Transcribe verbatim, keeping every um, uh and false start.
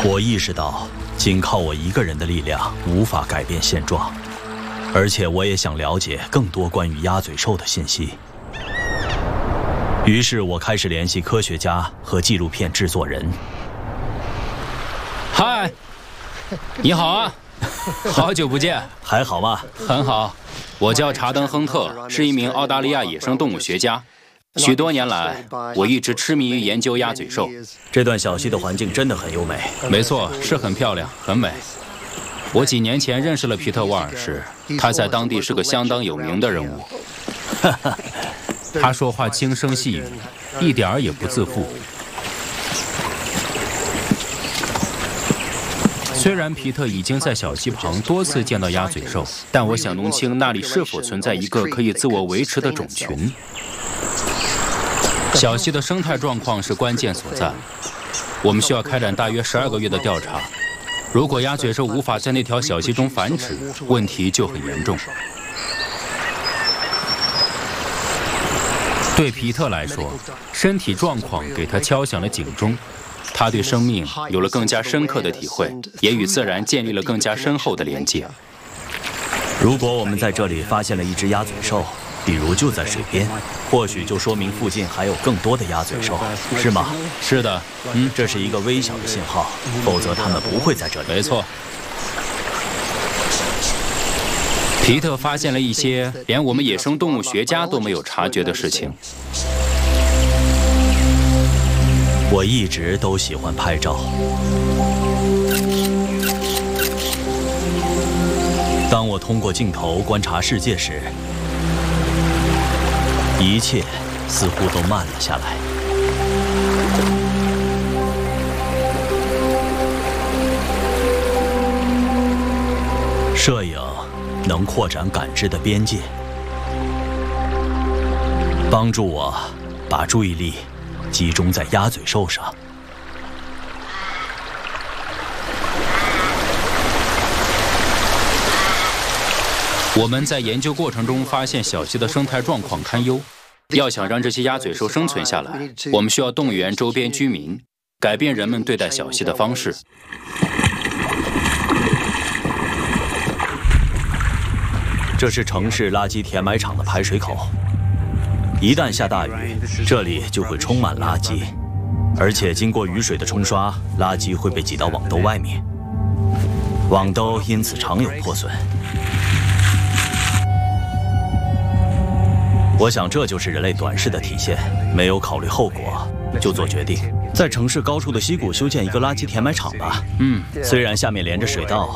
我意识到，仅靠我一个人的力量无法改变现状，而且我也想了解更多关于鸭嘴兽的信息。于是我开始联系科学家和纪录片制作人。 嗨，你好啊，好久不见， 还好吗？ 很好，我叫查登·亨特，是一名澳大利亚野生动物学家。许多年来，我一直痴迷于研究鸭嘴兽。 这段小溪的环境真的很优美。 没错，是很漂亮，很美。我几年前认识了皮特·沃尔什，他在当地是个相当有名的人物。他说话轻声细语，一点儿也不自负。虽然皮特已经在小溪旁多次见到鸭嘴兽，但我想弄清那里是否存在一个可以自我维持的种群。小溪的生态状况是关键所在，我们需要开展大约十二个月的调查。如果鸭嘴兽无法在那条小溪中繁殖，问题就很严重。对皮特来说，身体状况给他敲响了警钟，他对生命有了更加深刻的体会，也与自然建立了更加深厚的连接。 如果我们在这里发现了一只鸭嘴兽，比如就在水边，或许就说明附近还有更多的鸭嘴兽，是吗？ 是的， 嗯，这是一个微小的信号，否则它们不会在这里。 没错。皮特发现了一些连我们野生动物学家都没有察觉的事情。 我一直都喜欢拍照。当我通过镜头观察世界时，一切似乎都慢了下来。摄影能扩展感知的边界，帮助我把注意力集中在鸭嘴兽上。 我们在研究过程中发现小溪的生态状况堪忧，要想让这些鸭嘴兽生存下来，我们需要动员周边居民，改变人们对待小溪的方式。 这是城市垃圾填埋场的排水口，一旦下大雨，这里就会充满垃圾，而且经过雨水的冲刷，垃圾会被挤到网兜外面，网兜因此常有破损。我想这就是人类短视的体现，没有考虑后果就做决定。在城市高处的溪谷修建一个垃圾填埋场吧。 嗯， 虽然下面连着水道，